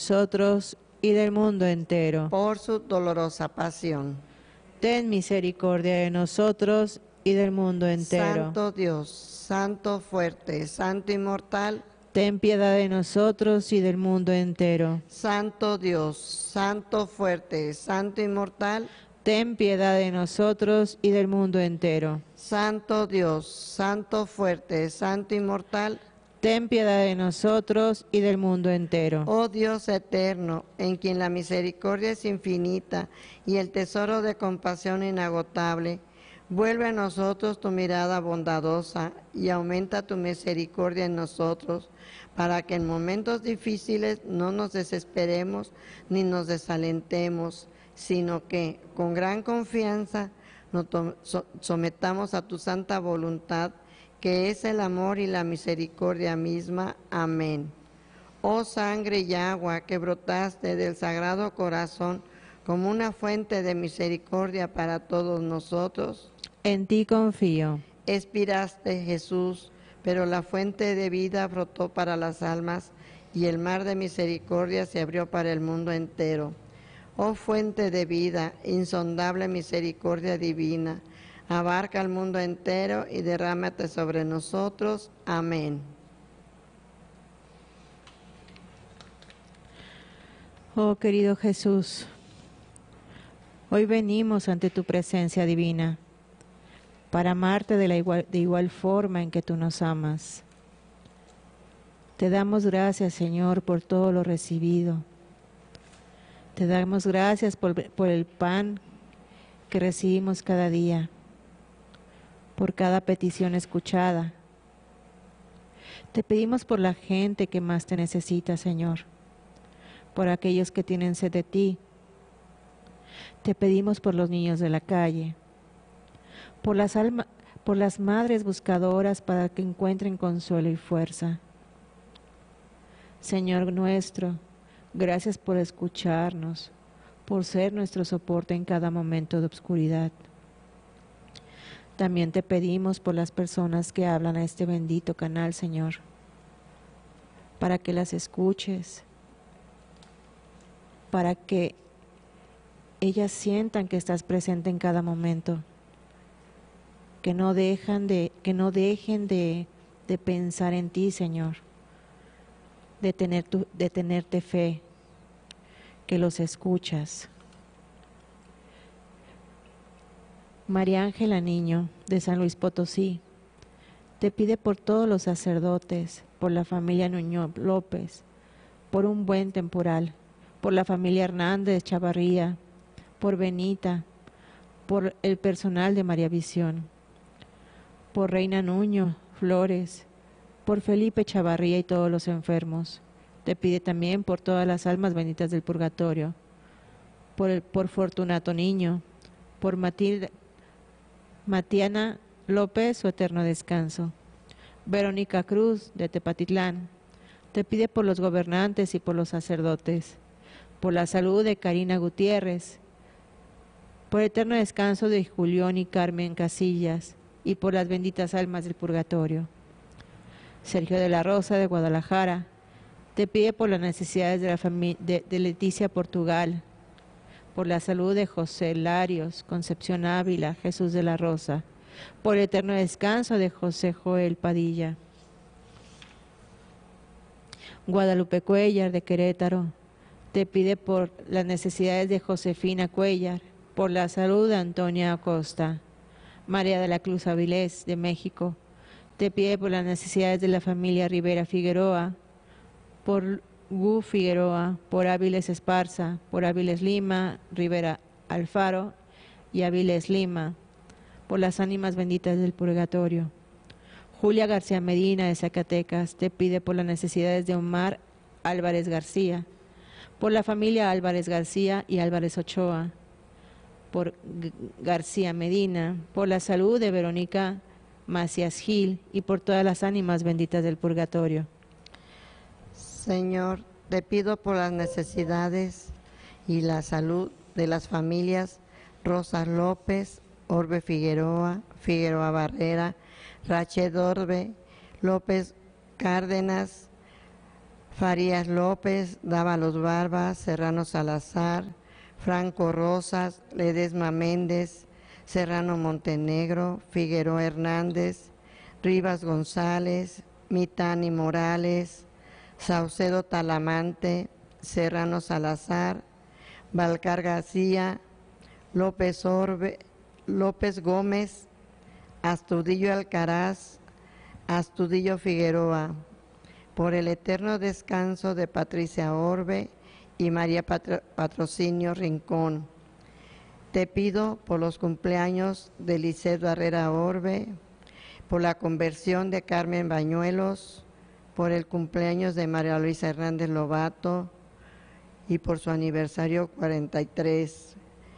nosotros y del mundo entero. por su dolorosa pasión. Ten misericordia de nosotros y del mundo entero. Santo Dios, Santo fuerte, Santo inmortal, Ten piedad de nosotros y del mundo entero. Santo Dios, Santo fuerte, Santo inmortal, Ten piedad de nosotros y del mundo entero. Santo Dios, Santo fuerte, Santo inmortal, Ten piedad de nosotros y del mundo entero. oh Dios eterno, en quien la misericordia es infinita y el tesoro de compasión inagotable, vuelve a nosotros tu mirada bondadosa y aumenta tu misericordia en nosotros, para que en momentos difíciles no nos desesperemos ni nos desalentemos, sino que con gran confianza nos sometamos a tu santa voluntad, que es el amor y la misericordia misma. Amén. Oh sangre y agua que brotaste del Sagrado Corazón como una fuente de misericordia para todos nosotros, En ti confío. expiraste, Jesús, pero la fuente de vida brotó para las almas y el mar de misericordia se abrió para el mundo entero. Oh fuente de vida, insondable misericordia divina, abarca el mundo entero y derrámate sobre nosotros. Amén. Oh querido Jesús, hoy venimos ante tu presencia divina para amarte de igual forma en que tú nos amas. Te damos gracias, Señor, por todo lo recibido. Te damos gracias por el pan que recibimos cada día, por cada petición escuchada. Te pedimos por la gente que más te necesita, Señor, por aquellos que tienen sed de ti. Te pedimos por los niños de la calle, por las madres buscadoras para que encuentren consuelo y fuerza. Señor nuestro, gracias por escucharnos, por ser nuestro soporte en cada momento de oscuridad. También te pedimos por las personas que hablan a este bendito canal, Señor, para que las escuches, para que ellas sientan que estás presente en cada momento, que no dejen de pensar en ti, Señor, de tenerte fe, que los escuchas. María Ángela Niño, de San Luis Potosí, te pide por todos los sacerdotes, por la familia Nuño López, por un buen temporal, por la familia Hernández Chavarría, por Benita, por el personal de María Visión, por Reina Nuño Flores, por Felipe Chavarría y todos los enfermos. Te pide también por todas las almas benditas del purgatorio, por Fortunato Niño, por Matiana López, su eterno descanso. Verónica Cruz, de Tepatitlán, te pide por los gobernantes y por los sacerdotes, por la salud de Karina Gutiérrez, por el eterno descanso de Julián y Carmen Casillas, y por las benditas almas del purgatorio. Sergio de la Rosa, de Guadalajara, te pide por las necesidades de la familia de Leticia Portugal, por la salud de José Larios, Concepción Ávila, Jesús de la Rosa, por el eterno descanso de José Joel Padilla. Guadalupe Cuellar, de Querétaro, te pide por las necesidades de Josefina Cuellar, por la salud de Antonia Acosta. María de la Cruz Avilés, de México, te pide por las necesidades de la familia Rivera Figueroa, por Gu Figueroa, por Áviles Esparza, por Áviles Lima, Rivera Alfaro y Áviles Lima, por las ánimas benditas del purgatorio. Julia García Medina, de Zacatecas, te pide por las necesidades de Omar Álvarez García, por la familia Álvarez García y Álvarez Ochoa, por García Medina, por la salud de Verónica Macías Gil y por todas las ánimas benditas del purgatorio. Señor, te pido por las necesidades y la salud de las familias Rosa López, Orbe Figueroa, Figueroa Barrera, Rachel Orbe, López Cárdenas, Farías López, Dávalos Barba, Serrano Salazar, Franco Rosas, Ledesma Méndez, Serrano Montenegro, Figueroa Hernández, Rivas González, Mitani Morales, Saucedo Talamante, Serrano Salazar, Balcar García, López Gómez, Astudillo Alcaraz, Astudillo Figueroa, por el eterno descanso de Patricia Orbe y María Patrocinio Rincón. Te pido por los cumpleaños de Lisset Barrera Orbe, por la conversión de Carmen Bañuelos, por el cumpleaños de María Luisa Hernández Lobato y por su aniversario 43.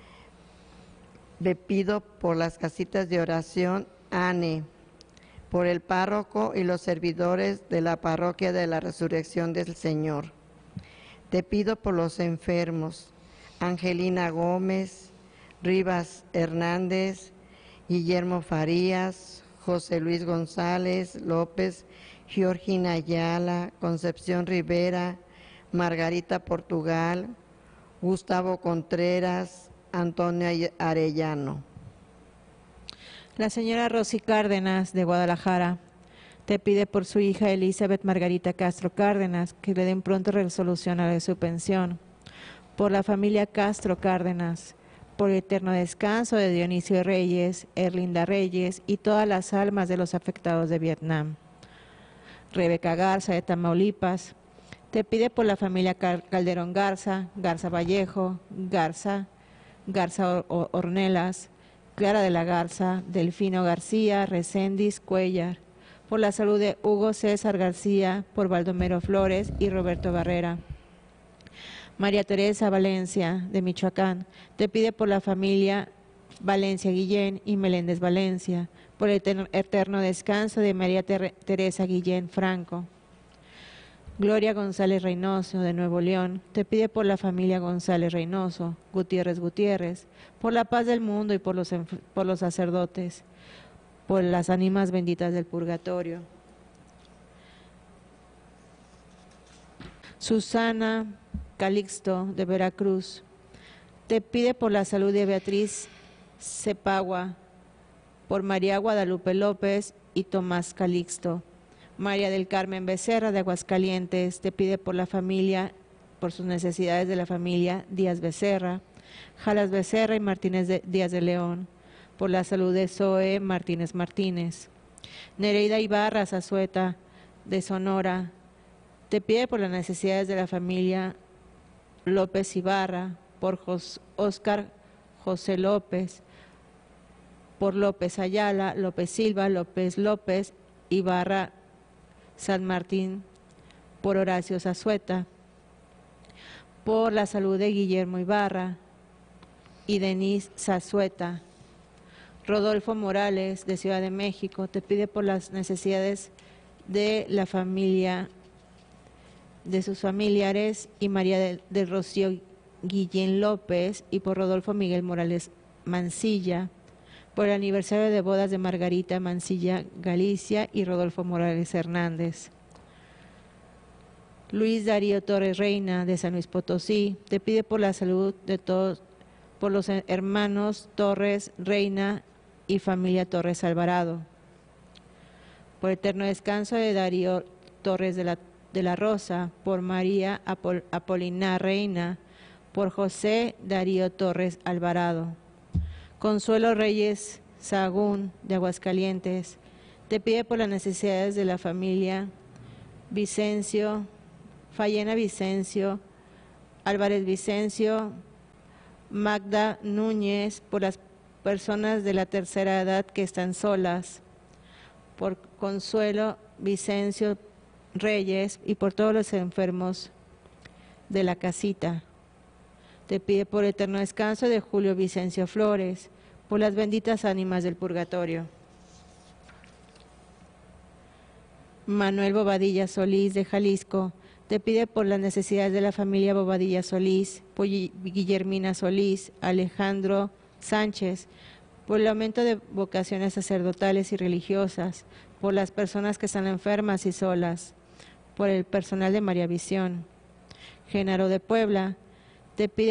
Le pido por las casitas de oración ANE, por el párroco y los servidores de la parroquia de la Resurrección del Señor. Te pido por los enfermos, Angelina Gómez, Rivas Hernández, Guillermo Farías, José Luis González López, Georgina Ayala, Concepción Rivera, Margarita Portugal, Gustavo Contreras, Antonio Arellano. La señora Rosy Cárdenas, de Guadalajara, te pide por su hija Elizabeth Margarita Castro Cárdenas que le den pronto resolución a su pensión. Por la familia Castro Cárdenas, por el eterno descanso de Dionisio Reyes, Erlinda Reyes y todas las almas de los afectados de Vietnam. Rebeca Garza, de Tamaulipas, te pide por la familia Calderón Garza, Garza Vallejo, Garza Ornelas, Clara de la Garza, Delfino García, Recendis Cuellar, por la salud de Hugo César García, por Baldomero Flores y Roberto Barrera. María Teresa Valencia, de Michoacán, te pide por la familia Valencia Guillén y Meléndez Valencia, por el eterno descanso de María Teresa Guillén Franco. Gloria González Reynoso, de Nuevo León, te pide por la familia González Reynoso, Gutiérrez, por la paz del mundo y por los sacerdotes, por las ánimas benditas del purgatorio. Susana Calixto, de Veracruz, te pide por la salud de Beatriz Cepagua, por María Guadalupe López y Tomás Calixto. María del Carmen Becerra, de Aguascalientes, te pide por la familia, por sus necesidades de la familia Díaz Becerra, Jalas Becerra y Martínez Díaz de León, por la salud de Zoe Martínez Martínez. Nereida Ibarra Zazueta, de Sonora, te pide por las necesidades de la familia López Ibarra, por Óscar José López, por López Ayala, López Silva, López Ibarra San Martín, por Horacio Zazueta, por la salud de Guillermo Ibarra y Denise Zazueta. Rodolfo Morales, de Ciudad de México, te pide por las necesidades de la familia, de sus familiares, y María del Rocío Guillén López, y por Rodolfo Miguel Morales Mancilla, por el aniversario de bodas de Margarita Mancilla Galicia y Rodolfo Morales Hernández. Luis Darío Torres Reina, de San Luis Potosí, te pide por la salud de todos, por los hermanos Torres Reina y familia Torres Alvarado. Por el eterno descanso de Darío Torres de la Rosa, por María Apolinar Reina, por José Darío Torres Alvarado. Consuelo Reyes Sagún, de Aguascalientes, te pide por las necesidades de la familia Fallena Vicencio, Álvarez Vicencio, Magda Núñez, por las personas de la tercera edad que están solas, por Consuelo Vicencio Reyes y por todos los enfermos de la casita. Te pide por eterno descanso de Julio Vicencio Flores, por las benditas ánimas del purgatorio. Manuel Bobadilla Solís, de Jalisco, te pide por las necesidades de la familia Bobadilla Solís, por Guillermina Solís, Alejandro Sánchez, por el aumento de vocaciones sacerdotales y religiosas, por las personas que están enfermas y solas, por el personal de María Visión. Genaro de Puebla te pide